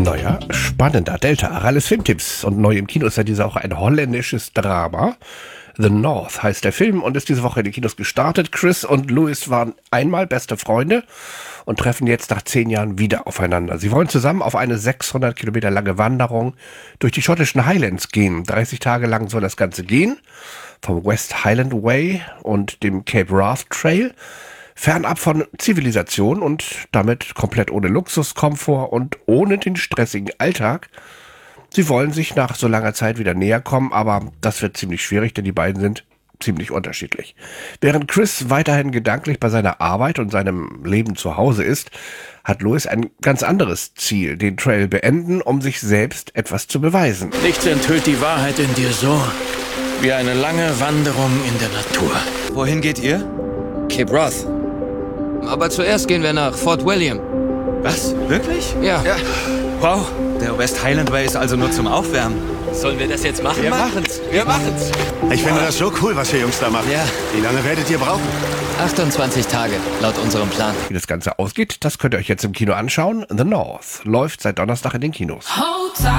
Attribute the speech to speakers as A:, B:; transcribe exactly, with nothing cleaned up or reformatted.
A: Neuer, spannender Delta Arales Filmtipps. Und neu im Kino ist ja diese Woche ein holländisches Drama. The North heißt der Film und ist diese Woche in die Kinos gestartet. Chris und Louis waren einmal beste Freunde und treffen jetzt nach zehn Jahren wieder aufeinander. Sie wollen zusammen auf eine sechshundert Kilometer lange Wanderung durch die schottischen Highlands gehen. dreißig Tage lang soll das Ganze gehen. Vom West Highland Way und dem Cape Wrath Trail. Fernab von Zivilisation und damit komplett ohne Luxuskomfort und ohne den stressigen Alltag. Sie wollen sich nach so langer Zeit wieder näher kommen, aber das wird ziemlich schwierig, denn die beiden sind ziemlich unterschiedlich. Während Chris weiterhin gedanklich bei seiner Arbeit und seinem Leben zu Hause ist, hat Louis ein ganz anderes Ziel, den Trail beenden, um sich selbst etwas zu beweisen.
B: Nichts enthüllt die Wahrheit in dir so wie eine lange Wanderung in der Natur.
C: Wohin geht ihr?
D: Cape Wrath. Aber zuerst gehen wir nach Fort William.
C: Was? Wirklich?
D: Ja.
C: ja. Wow, der West Highland Way ist also nur zum Aufwärmen.
D: Sollen wir das jetzt machen?
C: Wir machen's. Wir machen's.
E: Ich finde das so cool, was ihr Jungs da macht.
D: Ja.
E: Wie lange werdet ihr brauchen?
D: achtundzwanzig Tage, laut unserem Plan.
A: Wie das Ganze ausgeht, das könnt ihr euch jetzt im Kino anschauen. The North läuft seit Donnerstag in den Kinos.